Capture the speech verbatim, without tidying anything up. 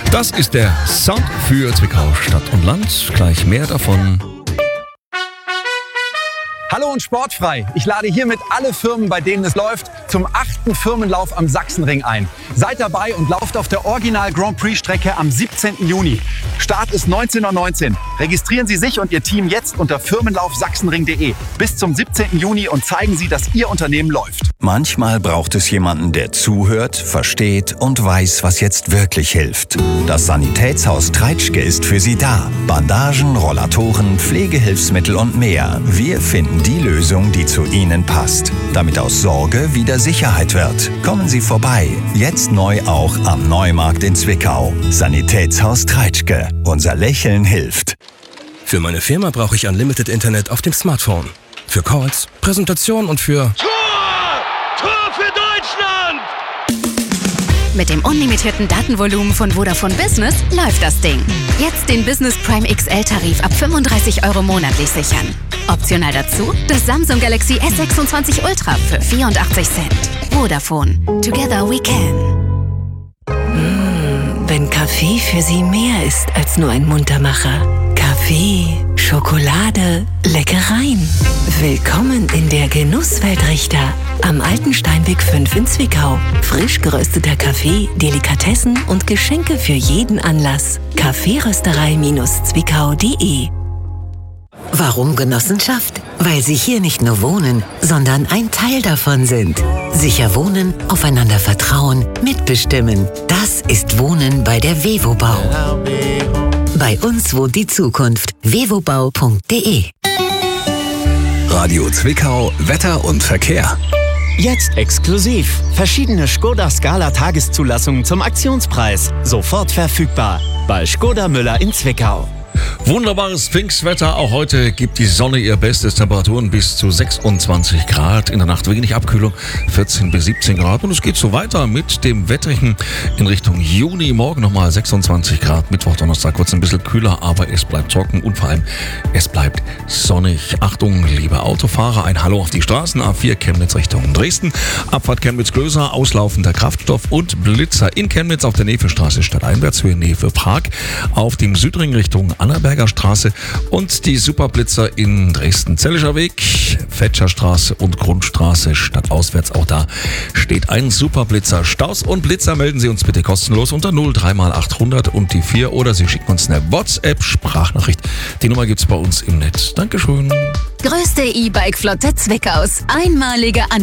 Das ist der Sound für Zwickau, Stadt und Land. Gleich mehr davon. Hallo und sportfrei. Ich lade hiermit alle Firmen, bei denen es läuft, zum achten Firmenlauf am Sachsenring ein. Seid dabei und lauft auf der Original Grand Prix Strecke am siebzehnten Juni. Start ist neunzehn Uhr neunzehn. Registrieren Sie sich und Ihr Team jetzt unter firmenlauf sachsenring punkt de bis zum siebzehnten Juni und zeigen Sie, dass Ihr Unternehmen läuft. Manchmal braucht es jemanden, der zuhört, versteht und weiß, was jetzt wirklich hilft. Das Sanitätshaus Treitschke ist für Sie da. Bandagen, Rollatoren, Pflegehilfsmittel und mehr. Wir finden die Lösung, die zu Ihnen passt. Damit aus Sorge wieder Sicherheit wird. Kommen Sie vorbei. Jetzt neu auch am Neumarkt in Zwickau. Sanitätshaus Treitschke. Unser Lächeln hilft. Für meine Firma brauche ich Unlimited Internet auf dem Smartphone. Für Calls, Präsentation und für... Tor! Tor für Deutschland! Mit dem unlimitierten Datenvolumen von Vodafone Business läuft das Ding. Jetzt den Business Prime X L-Tarif ab fünfunddreißig Euro monatlich sichern. Optional dazu das Samsung Galaxy S sechsundzwanzig Ultra für vierundachtzig Cent. Vodafone. Together we can. Mmh, wenn Kaffee für Sie mehr ist als nur ein Muntermacher. Kaffee, Schokolade, Leckereien. Willkommen in der Genusswelt Richter. Am Alten Steinweg fünf in Zwickau. Frisch gerösteter Kaffee, Delikatessen und Geschenke für jeden Anlass. kaffeerösterei Zwickau punkt de. Warum Genossenschaft? Weil Sie hier nicht nur wohnen, sondern ein Teil davon sind. Sicher wohnen, aufeinander vertrauen, mitbestimmen. Das ist Wohnen bei der Wevobau. Bei uns wohnt die Zukunft. wevobau punkt de. Radio Zwickau, Wetter und Verkehr. Jetzt exklusiv. Verschiedene Skoda Scala Tageszulassungen zum Aktionspreis. Sofort verfügbar. Bei Skoda Müller in Zwickau. Wunderbares Pfingstwetter. Auch heute gibt die Sonne ihr Bestes. Temperaturen bis zu sechsundzwanzig Grad. In der Nacht wenig Abkühlung, vierzehn bis siebzehn Grad. Und es geht so weiter mit dem Wettrigen in Richtung Juni. Morgen nochmal sechsundzwanzig Grad. Mittwoch, Donnerstag kurz ein bisschen kühler, aber es bleibt trocken und vor allem es bleibt sonnig. Achtung, liebe Autofahrer, ein Hallo auf die Straßen. A vier Chemnitz Richtung Dresden. Abfahrt Chemnitz-Glöser, auslaufender Kraftstoff und Blitzer in Chemnitz auf der Nevestraße stadteinwärts Höhe Nefe-Prag. Auf dem Südring Richtung Annaberger Straße und die Superblitzer in Dresden-Zellischer Weg, Fetscherstraße und Grundstraße stadtauswärts. Auch da steht ein Superblitzer. Staus und Blitzer melden Sie uns bitte kostenlos unter null drei mal achthundert und die vier oder Sie schicken uns eine WhatsApp-Sprachnachricht. Die Nummer gibt's bei uns im Netz. Dankeschön. Größte E-Bike-Flotte Zwickaus. Einmalige An